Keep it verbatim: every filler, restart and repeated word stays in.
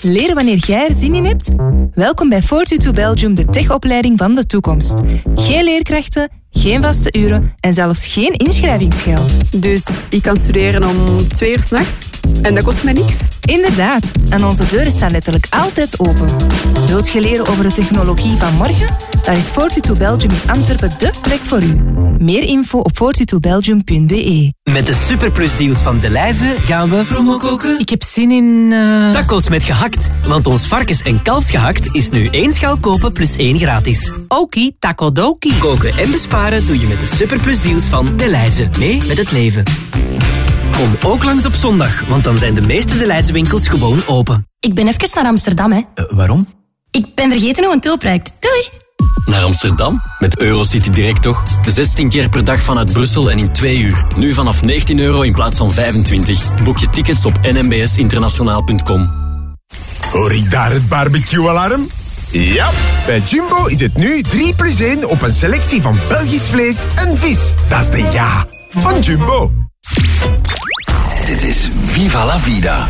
Leren wanneer jij er zin in hebt? Welkom bij Fortitude Belgium, de techopleiding van de toekomst. Geen leerkrachten, geen vaste uren en zelfs geen inschrijvingsgeld. Dus ik kan studeren om twee uur 's nachts en dat kost mij niks? Inderdaad, en onze deuren staan letterlijk altijd open. Wilt je leren over de technologie van morgen? Dan is Fortitude Belgium in Antwerpen dé plek voor u. Meer info op fortitude belgium punt b e. Met de superplusdeals van Delhaize gaan we promo koken. Ik heb zin in... Uh... Tacos met gehakt. Want ons varkens- en kalfsgehakt is nu één schaal kopen plus één gratis. Okie, taco dokie. Koken en besparen doe je met de superplusdeals van Delhaize. Mee met het leven. Kom ook langs op zondag, want dan zijn de meeste Delhaize winkels gewoon open. Ik ben even naar Amsterdam, hè. Uh, waarom? Ik ben vergeten hoe een tulproject. Doei! Naar Amsterdam? Met Eurocity Direct toch? zestien keer per dag vanuit Brussel en in twee uur. Nu vanaf negentien euro in plaats van vijfentwintig. Boek je tickets op n m b s internationaal punt com. Hoor ik daar het barbecue-alarm? Ja, bij Jumbo is het nu drie plus één op een selectie van Belgisch vlees en vis. Dat is de ja van Jumbo. Dit is Viva la Vida.